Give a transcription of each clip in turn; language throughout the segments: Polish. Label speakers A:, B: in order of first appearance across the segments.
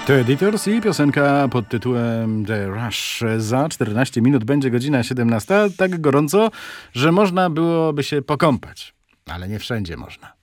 A: To Editors i piosenka pod tytułem The Rush. Za 14 minut będzie godzina 17. Tak gorąco, że można byłoby się pokąpać. Ale nie wszędzie można.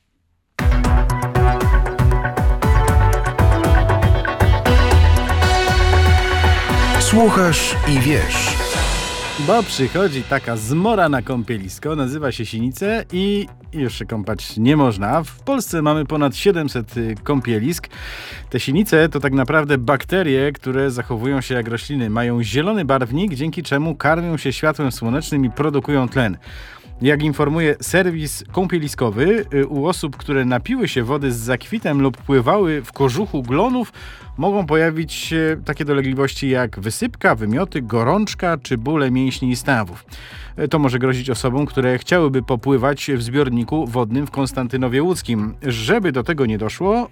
B: Słuchasz i wiesz.
A: Bo przychodzi taka zmora na kąpielisko, nazywa się Sinice i już się kąpać nie można. W Polsce mamy ponad 700 kąpielisk. Te sinice to tak naprawdę bakterie, które zachowują się jak rośliny. Mają zielony barwnik, dzięki czemu karmią się światłem słonecznym i produkują tlen. Jak informuje serwis kąpieliskowy, u osób, które napiły się wody z zakwitem lub pływały w kożuchu glonów, mogą pojawić się takie dolegliwości jak wysypka, wymioty, gorączka czy bóle mięśni i stawów. To może grozić osobom, które chciałyby popływać w zbiorniku wodnym w Konstantynowie Łódzkim. Żeby do tego nie doszło,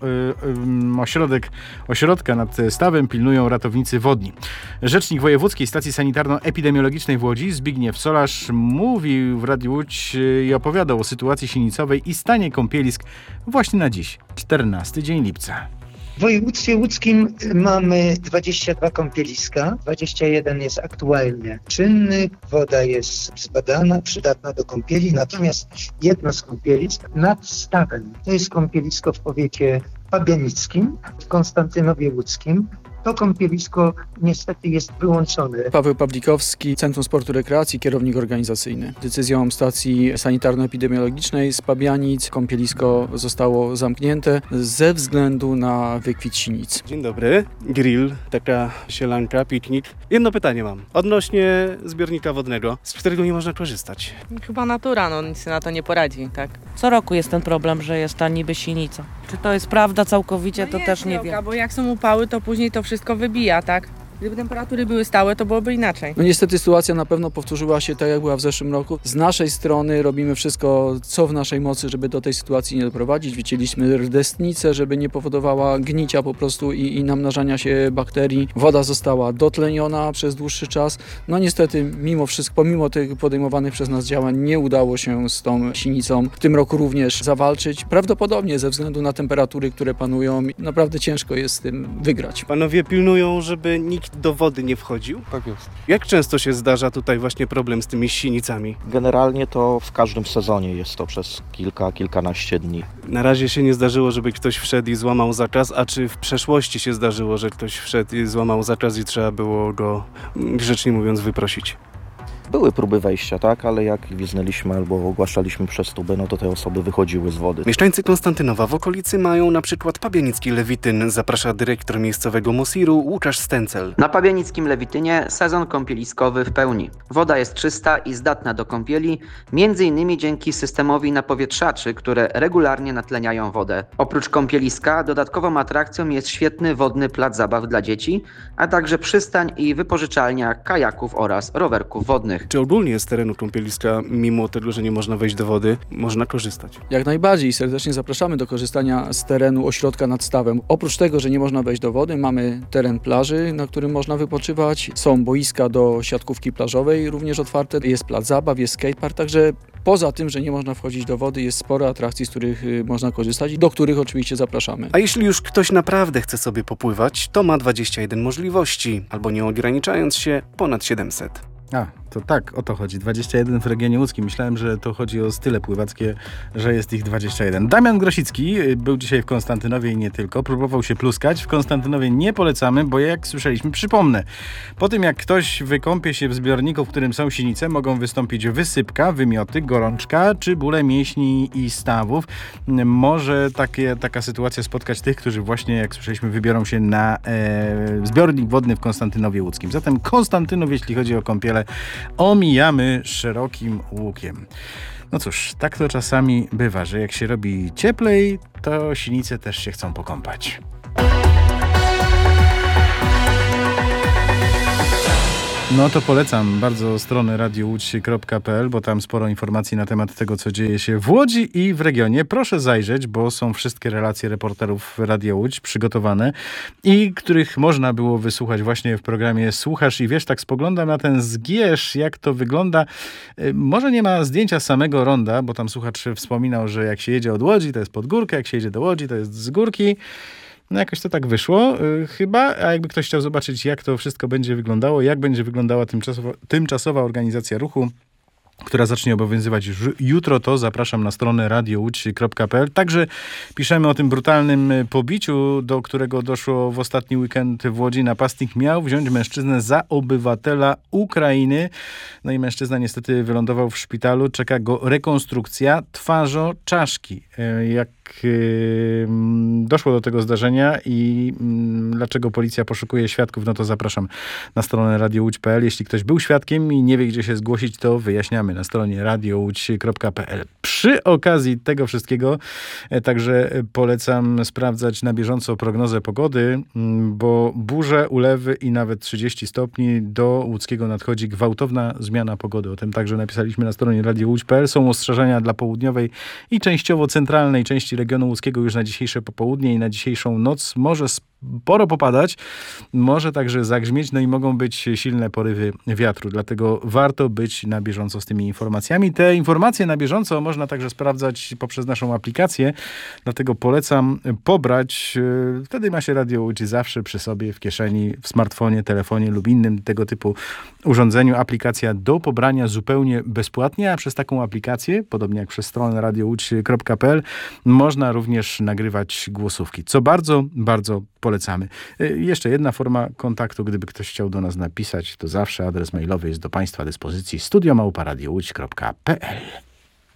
A: ośrodka nad stawem pilnują ratownicy wodni. Rzecznik Wojewódzkiej Stacji Sanitarno-Epidemiologicznej w Łodzi, Zbigniew Solarz, mówił w Radiu Łódź i opowiadał o sytuacji sinicowej i stanie kąpielisk właśnie na dziś, 14 dzień lipca.
C: W województwie łódzkim mamy 22 kąpieliska, 21 jest aktualnie czynnych, woda jest zbadana, przydatna do kąpieli, natomiast jedno z kąpielisk nad stawem, to jest kąpielisko w powiecie pabianickim, w Konstantynowie Łódzkim. To kąpielisko niestety jest wyłączone.
D: Paweł Pawlikowski, Centrum Sportu i Rekreacji, kierownik organizacyjny. Decyzją stacji sanitarno-epidemiologicznej z Pabianic kąpielisko zostało zamknięte ze względu na wykwit sinic.
E: Dzień dobry. Grill, taka sielanka, piknik. Jedno pytanie mam. Odnośnie zbiornika wodnego, z którego nie można korzystać.
F: Chyba natura, nic na to nie poradzi, tak?
G: Co roku jest ten problem, że jest ta niby sinica. Czy to jest prawda całkowicie, to też nie wiem.
F: Bo jak są upały, to później to wszystko wybija, tak? Gdyby temperatury były stałe, to byłoby inaczej.
D: Niestety sytuacja na pewno powtórzyła się tak, jak była w zeszłym roku. Z naszej strony robimy wszystko, co w naszej mocy, żeby do tej sytuacji nie doprowadzić. Wycięliśmy rdestnicę, żeby nie powodowała gnicia po prostu i namnażania się bakterii. Woda została dotleniona przez dłuższy czas. Niestety, mimo wszystko, pomimo tych podejmowanych przez nas działań, nie udało się z tą sinicą w tym roku również zawalczyć. Prawdopodobnie ze względu na temperatury, które panują, naprawdę ciężko jest z tym wygrać.
E: Panowie pilnują, żeby nikt do wody nie wchodził?
H: Tak jest.
E: Jak często się zdarza tutaj właśnie problem z tymi sinicami?
H: Generalnie to w każdym sezonie jest to przez kilkanaście dni.
E: Na razie się nie zdarzyło, żeby ktoś wszedł i złamał zakaz, a czy w przeszłości się zdarzyło, że ktoś wszedł i złamał zakaz i trzeba było go, grzecznie mówiąc, wyprosić?
H: Były próby wejścia, tak, ale jak gwizdnęliśmy albo ogłaszaliśmy przez tubę, to te osoby wychodziły z wody.
E: Mieszkańcy Konstantynowa w okolicy mają na przykład pabianicki Lewityn, zaprasza dyrektor miejscowego Mosiru Łukasz Stencel.
I: Na pabianickim Lewitynie sezon kąpieliskowy w pełni. Woda jest czysta i zdatna do kąpieli, m.in. dzięki systemowi napowietrzaczy, które regularnie natleniają wodę. Oprócz kąpieliska dodatkową atrakcją jest świetny wodny plac zabaw dla dzieci, a także przystań i wypożyczalnia kajaków oraz rowerków wodnych.
E: Czy ogólnie z terenu kąpieliska, mimo tego, że nie można wejść do wody, można korzystać?
D: Jak najbardziej serdecznie zapraszamy do korzystania z terenu ośrodka nad stawem. Oprócz tego, że nie można wejść do wody, mamy teren plaży, na którym można wypoczywać. Są boiska do siatkówki plażowej, również otwarte. Jest plac zabaw, jest skatepark, także poza tym, że nie można wchodzić do wody, jest sporo atrakcji, z których można korzystać, do których oczywiście zapraszamy.
E: A jeśli już ktoś naprawdę chce sobie popływać, to ma 21 możliwości, albo nie ograniczając się, ponad 700.
A: To tak, o to chodzi. 21 w regionie łódzkim. Myślałem, że to chodzi o style pływackie, że jest ich 21. Damian Grosicki był dzisiaj w Konstantynowie i nie tylko. Próbował się pluskać. W Konstantynowie nie polecamy, bo jak słyszeliśmy, przypomnę. Po tym jak ktoś wykąpie się w zbiorniku, w którym są sinice, mogą wystąpić wysypka, wymioty, gorączka czy bóle mięśni i stawów. Może taka sytuacja spotkać tych, którzy właśnie, jak słyszeliśmy, wybiorą się na zbiornik wodny w Konstantynowie Łódzkim. Zatem Konstantynów, jeśli chodzi o kąpiele, omijamy szerokim łukiem. No cóż, tak to czasami bywa, że jak się robi cieplej, to sinice też się chcą pokąpać. No to polecam bardzo stronę radiowódź.pl, bo tam sporo informacji na temat tego, co dzieje się w Łodzi i w regionie. Proszę zajrzeć, bo są wszystkie relacje reporterów Radia Łódź przygotowane i których można było wysłuchać właśnie w programie Słuchasz i Wiesz. Tak spoglądam na ten Zgierz, jak to wygląda. Może nie ma zdjęcia samego ronda, bo tam słuchacz wspominał, że jak się jedzie od Łodzi, to jest pod górkę, jak się jedzie do Łodzi, to jest z górki. No jakoś to tak wyszło chyba, a jakby ktoś chciał zobaczyć, jak to wszystko będzie wyglądało, jak będzie wyglądała tymczasowa organizacja ruchu, która zacznie obowiązywać już jutro, to zapraszam na stronę radiołódź.pl. Także piszemy o tym brutalnym pobiciu, do którego doszło w ostatni weekend w Łodzi. Napastnik miał wziąć mężczyznę za obywatela Ukrainy. No i mężczyzna niestety wylądował w szpitalu. Czeka go rekonstrukcja twarzoczaszki. Jak doszło do tego zdarzenia i dlaczego policja poszukuje świadków, no to zapraszam na stronę radiołódź.pl. Jeśli ktoś był świadkiem i nie wie, gdzie się zgłosić, to wyjaśniamy na stronie radiołódź.pl. Przy okazji tego wszystkiego także polecam sprawdzać na bieżąco prognozę pogody, bo burze, ulewy i nawet 30 stopni do łódzkiego nadchodzi gwałtowna zmiana pogody. O tym także napisaliśmy na stronie radiołódź.pl. Są ostrzeżenia dla południowej i częściowo centralnej części regionu łódzkiego już na dzisiejsze popołudnie i na dzisiejszą noc. Może sporo popadać, może także zagrzmieć, no i mogą być silne porywy wiatru, dlatego warto być na bieżąco z tymi informacjami. Te informacje na bieżąco można także sprawdzać poprzez naszą aplikację, dlatego polecam pobrać. Wtedy ma się Radio Łódź zawsze przy sobie, w kieszeni, w smartfonie, telefonie lub innym tego typu urządzeniu. Aplikacja do pobrania zupełnie bezpłatnie, a przez taką aplikację, podobnie jak przez stronę radiołódź.pl, można również nagrywać głosówki, co bardzo, bardzo polecamy. Jeszcze jedna forma kontaktu, gdyby ktoś chciał do nas napisać, to zawsze adres mailowy jest do Państwa dyspozycji studio@radiołódź.pl.